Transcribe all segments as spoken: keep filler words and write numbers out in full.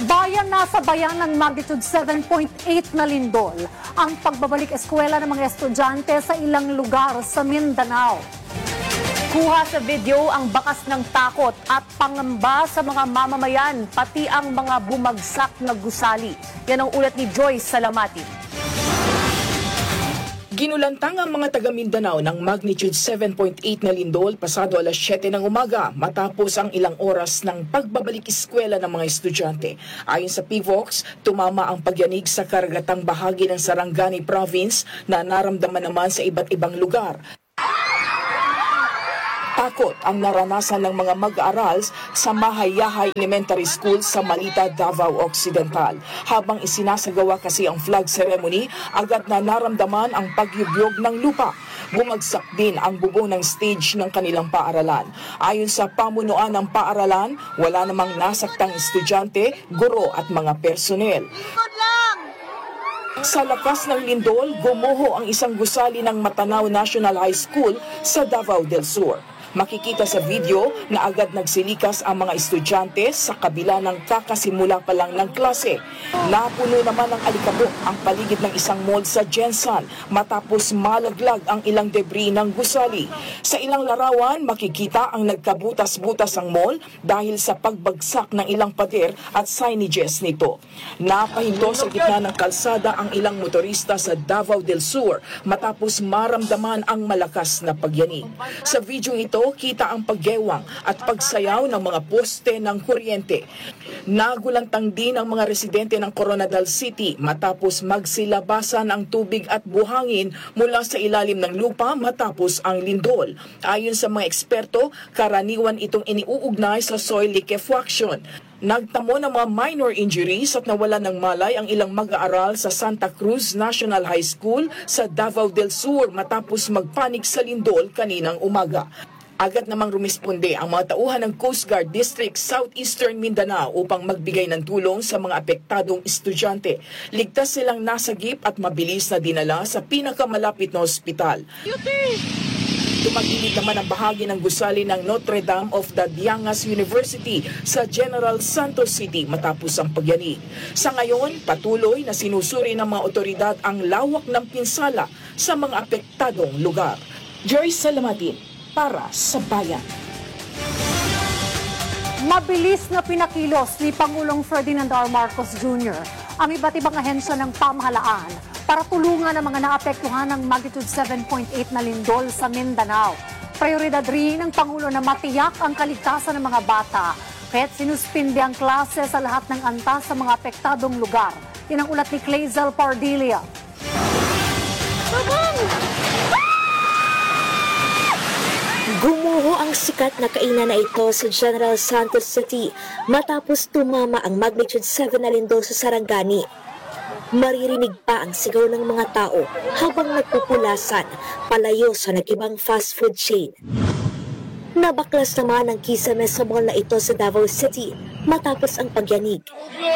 Bayan na sa bayan ng magnitude seven point eight na lindol ang pagbabalik eskwela ng mga estudyante sa ilang lugar sa Mindanao. Kuha sa video ang bakas ng takot at pangamba sa mga mamamayan, pati ang mga bumagsak na gusali. Yan ang ulat ni Joyce Salamatin. Ginulantang ang mga taga Mindanao ng magnitude seven point eight na lindol pasado alas siyete ng umaga matapos ang ilang oras ng pagbabalik eskwela ng mga estudyante. Ayon sa P V O X, tumama ang pagyanig sa karagatang bahagi ng Sarangani Province na naramdaman naman sa iba't ibang lugar. Takot ang naranasan ng mga mag-aaral sa Mahayahay Elementary School sa Malita, Davao Occidental. Habang isinasagawa kasi ang flag ceremony, agad na naramdaman ang pagyugyog ng lupa. Bumagsak din ang bubong ng stage ng kanilang paaralan. Ayon sa pamunuan ng paaralan, wala namang nasaktang estudyante, guro at mga personel. Sa lakas ng lindol, gumuho ang isang gusali ng Matanao National High School sa Davao del Sur. Makikita sa video na agad nagsilikas ang mga estudyante sa kabila ng kakasimula pa lang ng klase. Napuno naman ng alikabok ang paligid ng isang mall sa Jensan matapos malaglag ang ilang debris ng gusali. Sa ilang larawan, makikita ang nagkabutas-butas ang mall dahil sa pagbagsak ng ilang pader at signages nito. Napahinto sa gitna ng kalsada ang ilang motorista sa Davao del Sur matapos maramdaman ang malakas na pagyanig. Sa video ito, kita ang paggewang at pagsayaw ng mga poste ng kuryente. Nagulantang din ang mga residente ng Coronadal City matapos magsilabasan ang tubig at buhangin mula sa ilalim ng lupa matapos ang lindol. Ayon sa mga eksperto, karaniwan itong iniuugnay sa soil liquefaction. Nagtamo ng mga minor injuries at nawala ng malay ang ilang mag-aaral sa Santa Cruz National High School sa Davao del Sur matapos magpanik sa lindol kaninang umaga. Agad namang rumisponde ang mga tauhan ng Coast Guard District Southeastern Mindanao upang magbigay ng tulong sa mga apektadong estudyante. Ligtas silang nasagip at mabilis na dinala sa pinakamalapit na ospital. Tumagilid naman ang bahagi ng gusali ng Notre Dame of the Diangas University sa General Santos City matapos ang pagyanig. Sa ngayon, patuloy na sinusuri ng mga otoridad ang lawak ng pinsala sa mga apektadong lugar. Joyce Salamatin, para sa Bayan. Mabilis na pinakilos ni Pangulong Ferdinand R. Marcos Junior ang iba't ibang ahensya ng pamahalaan para tulungan ang mga naapektuhan ng magnitude seven point eight na lindol sa Mindanao. Prioridad rin ng Pangulo na matiyak ang kaligtasan ng mga bata, kaya't sinuspindi ang klase sa lahat ng antas sa mga apektadong lugar. Yan ang ulat ni Clazel Pardilla. Gumuho ang sikat na kainan na ito sa General Santos City matapos tumama ang magnitude seven na lindol sa Sarangani. Maririnig pa ang sigaw ng mga tao habang nagpupulasan palayo sa nag-ibang fast food chain. Nabaklas naman ang kisame sa mall na ito sa Davao City matapos ang pagyanig.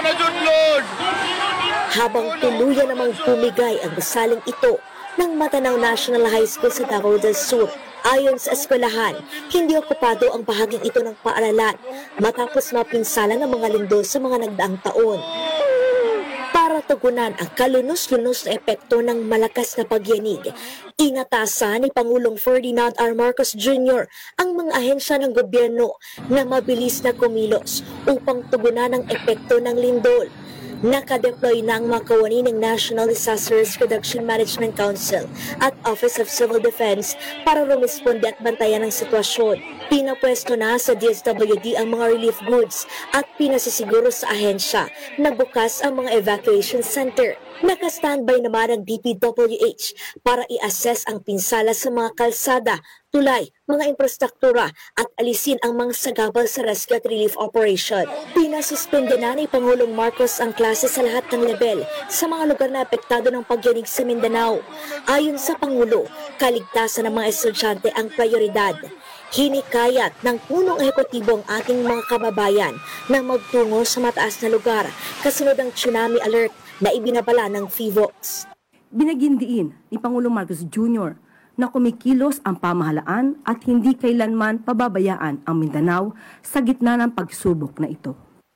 Habang tuluyan namang pumigay ang gusaling ito ng Matanao National High School sa Davao del Sur. Ayon sa eskwelahan, hindi okupado ang bahaging ito ng paaralan matapos mapinsala ng mga lindol sa mga nagdaang taon. Para tugunan ang kalunos-lunos na epekto ng malakas na pagyanig, inatasan ni Pangulong Ferdinand R. Marcos Junior ang mga ahensya ng gobyerno na mabilis na kumilos upang tugunan ang epekto ng lindol. Nakadeploy na ang mga kawani ng National Disaster Risk Reduction Management Council at Office of Civil Defense para rumisponde at bantayan ang sitwasyon. Pinapwesto na sa D S W D ang mga relief goods at pinasisiguro sa ahensya na bukas ang mga evacuation center. Naka-standby naman ang D P W H para i-assess ang pinsala sa mga kalsada, tulay, mga infrastruktura at alisin ang mga sagabal sa rescue at relief operation. Pinasuspende na ni Pangulong Marcos ang klase sa lahat ng level sa mga lugar na apektado ng pagyanig sa Mindanao. Ayon sa Pangulo, kaligtasan ng mga estudyante ang prioridad. Hinikayat ng punong ehekutibo ang ating mga kababayan na magtungo sa mataas na lugar kasunod ang tsunami alert na ibinabala ng P V O X. Binagindiin ni Pangulong Marcos Junior na kumikilos ang pamahalaan at hindi kailanman pababayaan ang Mindanao sa gitna ng pagsubok na ito.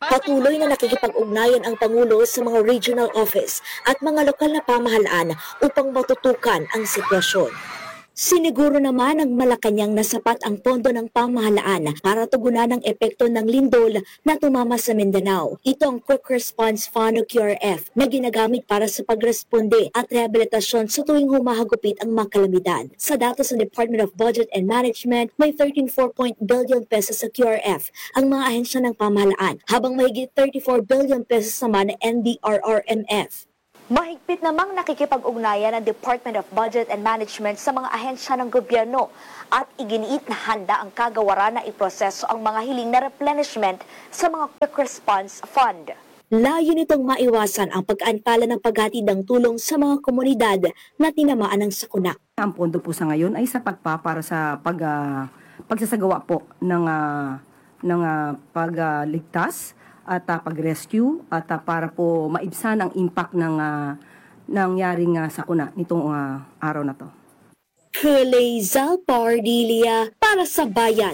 Patuloy na nakikipag-ugnayan ang Pangulo sa mga regional office at mga lokal na pamahalaan upang matutukan ang sitwasyon. Siniguro naman ng Malacanang na sapat ang pondo ng pamahalaan para tugunan ang epekto ng lindol na tumama sa Mindanao. Ito ang Quick Response Fund o Q R F na ginagamit para sa pagresponde at rehabilitasyon sa tuwing humahagupit ang mga kalamidad. Sa datos ng Department of Budget and Management, may thirteen point four billion pesos sa Q R F ang mga ahensya ng pamahalaan, habang mahigit thirty-four billion pesos naman ng N D R R M F. Mahigpit namang nakikipag-ugnayan ng Department of Budget and Management sa mga ahensya ng gobyerno at iginiit na handa ang kagawaran na iproseso ang mga hiling na replenishment sa mga Quick Response Fund. Layo nitong maiwasan ang pag-antala ng paghatid ng tulong sa mga komunidad na tinamaan ng sakuna. Ang pondo po sa ngayon ay sapat pa para sa pag, uh, pagsasagawa po ng, uh, ng uh, pagligtas at uh, pag-rescue at uh, para po maibsan ang impact ng uh, nangyaring uh, sakuna nitong uh, araw na to. Kuleza Pardilia para sa Bayan.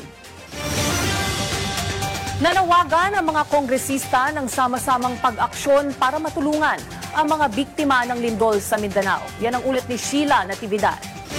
Nanawagan ang mga kongresista ng sama-samang pag-aksyon para matulungan ang mga biktima ng lindol sa Mindanao. Yan ang ulat ni Sheila Natividad.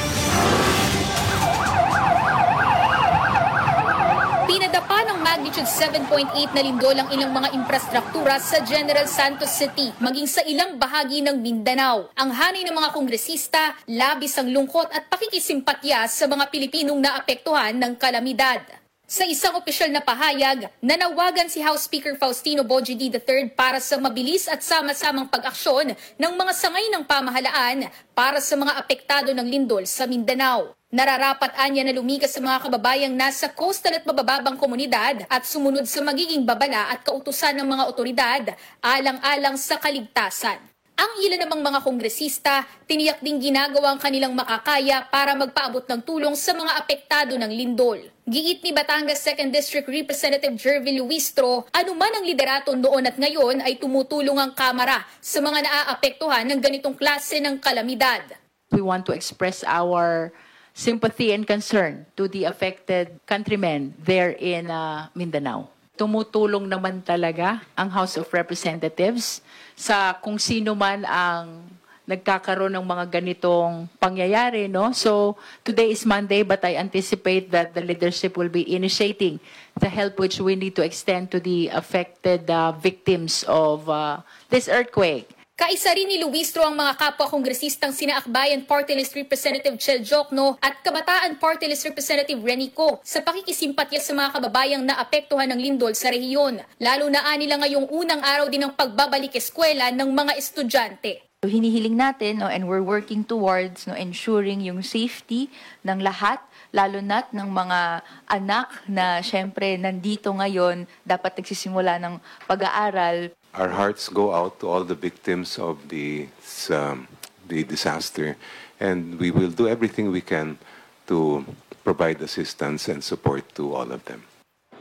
Pinadapa ng magnitude seven point eight na lindol ang ilang mga infrastruktura sa General Santos City, maging sa ilang bahagi ng Mindanao. Ang hanay ng mga kongresista, labis ang lungkot at pakikisimpatya sa mga Pilipinong naapektuhan ng kalamidad. Sa isang opisyal na pahayag, nanawagan si House Speaker Faustino Boji D the third para sa mabilis at sama-samang pag-aksyon ng mga sangay ng pamahalaan para sa mga apektado ng lindol sa Mindanao. Nararapat anya na lumikas sa mga kababayang nasa coastal at mabababang komunidad at sumunod sa magiging babala at kautusan ng mga otoridad alang-alang sa kaligtasan. Ang ilan namang mga kongresista, tiniyak ding ginagawa ang kanilang makakaya para magpaabot ng tulong sa mga apektado ng lindol. Giit ni Batangas second District Representative Jervy Luistro, anuman ang liderato noon at ngayon ay tumutulong ang Kamara sa mga naaapektuhan ng ganitong klase ng kalamidad. We want to express our sympathy and concern to the affected countrymen there in uh, Mindanao. Tumutulong naman talaga ang House of Representatives sa kung sino man ang nagkakaroon ng mga ganitong pangyayari, no? So, today is Monday, but I anticipate that the leadership will be initiating the help which we need to extend to the affected uh, victims of uh, this earthquake. Kaisa rin ni Luistro ang mga kapwa-kongresistang sina Akbayan Party List Representative Chel Jokno at Kabataan Party List Representative Renico sa pakikisimpatya sa mga kababayang naapektuhan ng lindol sa rehiyon. Lalo na nila ngayong unang araw din ng pagbabalik eskwela ng mga estudyante. Hinihiling natin, no, and we're working towards, no, ensuring yung safety ng lahat, lalo na't ng mga anak na syempre nandito ngayon, dapat nagsisimula ng pag-aaral. Our hearts go out to all the victims of the, um, the disaster, and we will do everything we can to provide assistance and support to all of them.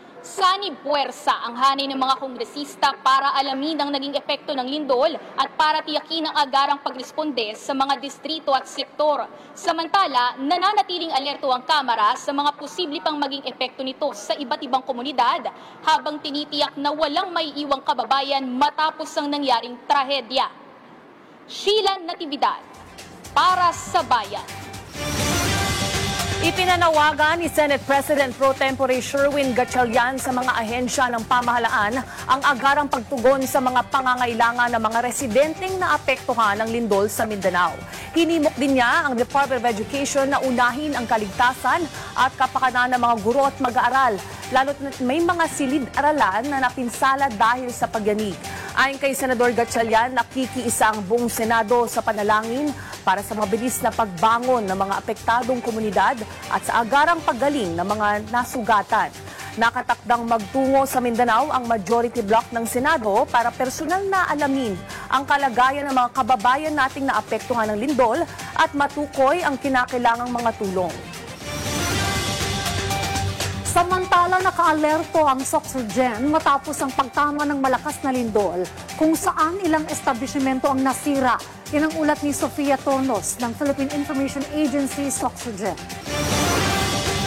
Sani puwersa ang hanay ng mga kongresista para alamin ang naging epekto ng lindol at para tiyakin ang agarang pagresponde sa mga distrito at sektor. Samantala, nananatiling alerto ang Kamara sa mga posible pang maging epekto nito sa iba't ibang komunidad habang tinitiyak na walang maiiwang kababayan matapos ang nangyaring trahedya. Sheila Natividad, para sa Bayan. Ipinanawagan ni Senate President Pro Tempore Sherwin Gatchalian sa mga ahensya ng pamahalaan ang agarang pagtugon sa mga pangangailangan ng mga residenteng naapektuhan ng lindol sa Mindanao. Hinimok din niya ang Department of Education na unahin ang kaligtasan at kapakanan ng mga guro at mag-aaral, lalo't may mga silid-aralan na napinsala dahil sa pagyanig. Ayon kay Senador Gatchalian, nakikiisa ang buong Senado sa panalangin para sa mabilis na pagbangon ng mga apektadong komunidad at sa agarang paggaling ng mga nasugatan. Nakatakdang magtungo sa Mindanao ang majority bloc ng Senado para personal na alamin ang kalagayan ng mga kababayan nating naapektuhan ng lindol at matukoy ang kinakailangang mga tulong. Samantala, naka-alerto ang Soxurgen matapos ang pagtama ng malakas na lindol kung saan ilang establishmento ang nasira. Yan ang ulat ni Sofia Tornos ng Philippine Information Agency, Soxurgen.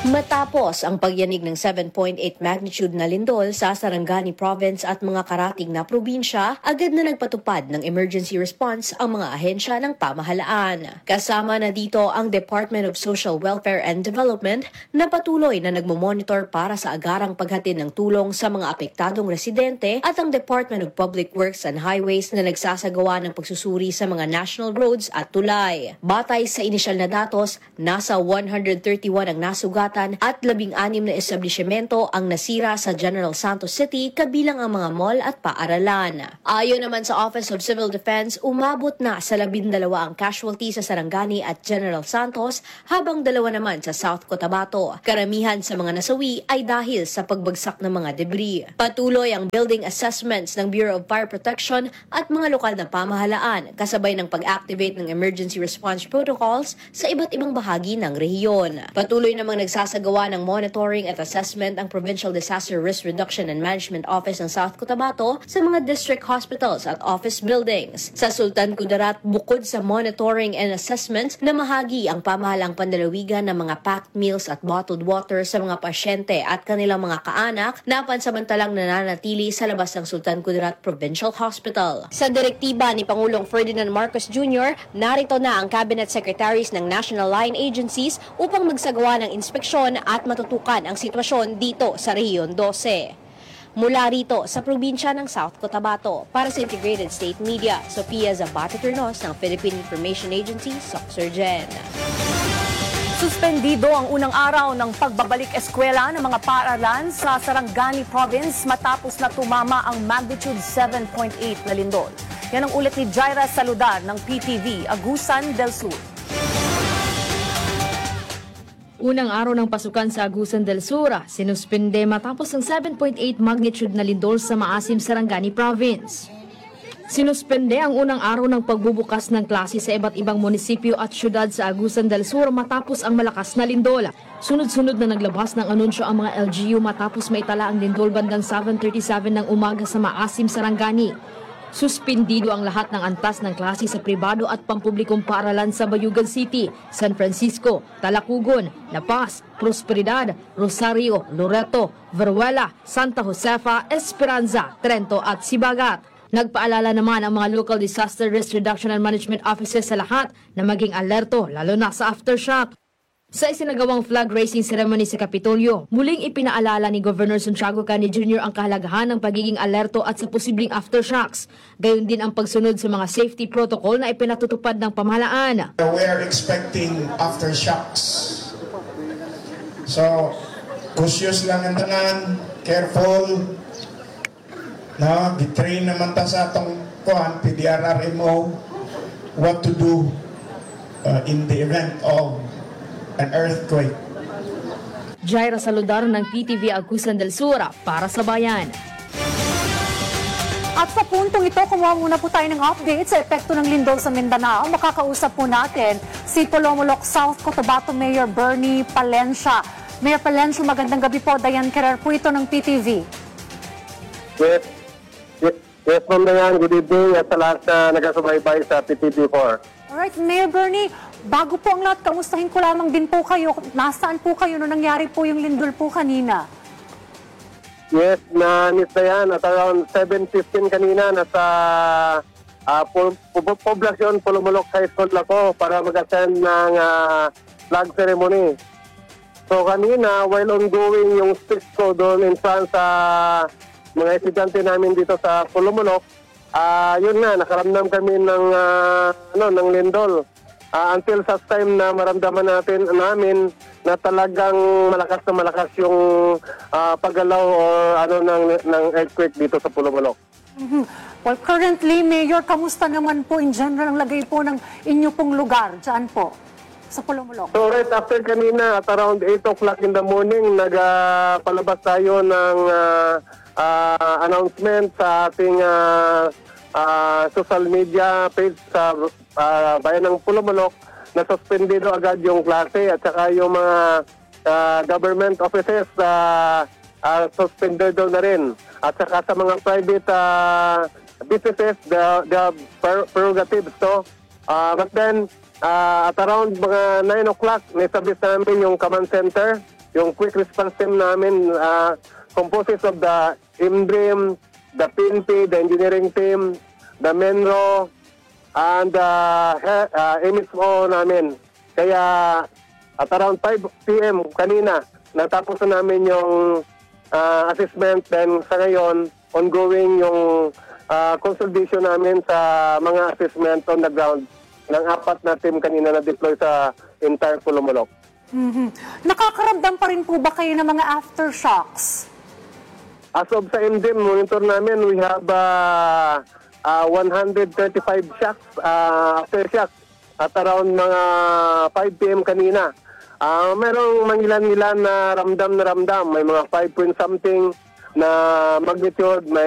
Matapos ang pagyanig ng seven point eight magnitude na lindol sa Sarangani Province at mga karating na probinsya, agad na nagpatupad ng emergency response ang mga ahensya ng pamahalaan. Kasama na dito ang Department of Social Welfare and Development na patuloy na nagmomonitor para sa agarang paghatid ng tulong sa mga apektadong residente at ang Department of Public Works and Highways na nagsasagawa ng pagsusuri sa mga national roads at tulay. Batay sa inisyal na datos, nasa one hundred thirty-one ang nasugat at labing-anim na establishmento ang nasira sa General Santos City kabilang ang mga mall at paaralan. Ayon naman sa Office of Civil Defense, umabot na sa labindalawa ang casualty sa Sarangani at General Santos habang dalawa naman sa South Cotabato. Karamihan sa mga nasawi ay dahil sa pagbagsak ng mga debris. Patuloy ang building assessments ng Bureau of Fire Protection at mga lokal na pamahalaan kasabay ng pag-activate ng emergency response protocols sa iba't ibang bahagi ng rehiyon. Patuloy namang nagsasabi Sasagawa ng monitoring at assessment ang Provincial Disaster Risk Reduction and Management Office ng South Cotabato sa mga district hospitals at office buildings. Sa Sultan Kudarat, bukod sa monitoring and assessment, namahagi ang pamahalang pandalawigan ng mga packed meals at bottled water sa mga pasyente at kanilang mga kaanak na pansamantalang nananatili sa labas ng Sultan Kudarat Provincial Hospital. Sa direktiba ni Pangulong Ferdinand Marcos Junior, narito na ang Cabinet Secretaries ng National Line Agencies upang magsagawa ng inspeksyon at matutukan ang sitwasyon dito sa Rehiyon twelve. Mula rito sa probinsya ng South Cotabato, para sa Integrated State Media, Sofia Zabate-Turnos ng Philippine Information Agency, Soxurgen. Suspendido ang unang araw ng pagbabalik eskwela ng mga paaralan sa Sarangani Province matapos na tumama ang magnitude seven point eight na lindol. Yan ang ulit ni Jaira Saludar ng P T V, Agusan del Sur. Unang araw ng pasukan sa Agusan del Sur, sinuspende matapos ang seven point eight magnitude na lindol sa Maasim, Sarangani Province. Sinuspende ang unang araw ng pagbubukas ng klase sa iba't ibang munisipyo at syudad sa Agusan del Sur matapos ang malakas na lindol. Sunod-sunod na naglabas ng anunsyo ang mga L G U matapos maitala ang lindol bandang seven thirty-seven ng umaga sa Maasim, Sarangani. Suspendido ang lahat ng antas ng klase sa pribado at pampublikong paaralan sa Bayugan City, San Francisco, Talacugon, La Paz, Prosperidad, Rosario, Loreto, Veruela, Santa Josefa, Esperanza, Trento at Sibagat. Nagpaalala naman ang mga local disaster risk reduction and management offices sa lahat na maging alerto lalo na sa aftershock. Sa isinagawang flag raising ceremony sa Kapitolyo, muling ipinaalala ni Governor Santiago Cani Junior ang kahalagahan ng pagiging alerto at sa posibleng aftershocks. Gayon din ang pagsunod sa mga safety protocol na ipinatutupad ng pamahalaan. We are expecting aftershocks. So, cautious lang ang tanan, careful. No, gitrain naman ta sa atong kuan P D R R M O what to do uh, in the event of an earthquake. Jaira Saludar ng P T V Agusan del Sur para sa Bayan. At sa puntong ito, kumuha muna po tayo ng update sa epekto ng lindol sa Mindanao. Makakausap po natin si Polomolok South Cotabato Mayor Bernie Palencia. Mayor Palencia, magandang gabi po. Diane Kerrer po ito ng P T V. Yes, yes, yes ma'am Diane. Good evening at sa lahat na nagasubaybay sa P T V four. Alright, Mayor Bernie, bago po ang lahat, kamustahin ko lamang din po kayo. Nasaan po kayo nung nangyari po yung lindol po kanina? Yes, na-miss na yan. At around seven fifteen kanina, nasa uh, po, po, poblasyon Polomolok High School ako para mag-attend ng uh, flag ceremony. So kanina, while ongoing yung speech ko doon in front sa mga estudyante namin dito sa Polomolok, uh, yun na, nakaramdam kami ng, uh, ano, ng lindol. Uh, until such time na maramdaman natin namin na talagang malakas na malakas yung uh, paggalaw o ano ng ng earthquake dito sa Polomolok. Mm-hmm. Well, currently, Mayor, kamusta naman po in general ang lagay po ng inyo pong lugar dyan po sa Polomolok? So right after kanina at around eight o'clock in the morning, nagpalabas uh, tayo ng uh, uh, announcement sa ating uh, uh, social media page sa Uh, bayan ng Polomolok na suspendido agad yung klase at saka yung mga uh, government offices uh, uh, suspendido na rin at saka sa mga private uh, businesses the, the prerogatives to uh, but then uh, at around mga nine o'clock naisabis namin yung command center yung quick response team namin uh, composed of the I M D R I M, the P N P, the engineering team, the Menro, and the uh, M S O namin. Kaya at around five p m kanina, natapos na namin yung uh, assessment. Then sa ngayon, ongoing yung uh, consolidation namin sa mga assessment on the ground ng apat na team kanina na deploy sa entire Pulumulok. Mhm. Nakakaramdam pa rin po ba kayo ng mga aftershocks? As of sa M D M, monitor namin, we have uh, uh, one hundred thirty-five shocks, uh, aftershocks at around mga five p m kanina. Uh, merong mangilan-ngilan na ramdam na ramdam. May mga five point something na magnitude, may